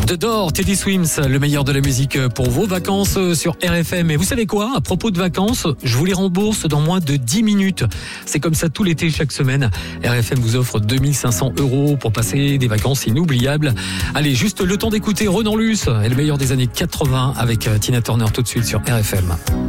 The Door, Teddy Swims, le meilleur de la musique pour vos vacances sur RFM. Et vous savez quoi ? À propos de vacances, je vous les rembourse dans moins de 10 minutes. C'est comme ça tout l'été, chaque semaine. RFM vous offre 2500 € pour passer des vacances inoubliables. Allez, juste le temps d'écouter Renan Luce et le meilleur des années 80 avec Tina Turner tout de suite sur RFM.